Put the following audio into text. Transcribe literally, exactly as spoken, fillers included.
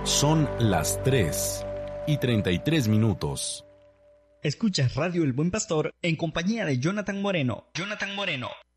Son las tres y treinta y tres minutos. Escuchas Radio El Buen Pastor en compañía de Jonathan Moreno. Jonathan Moreno.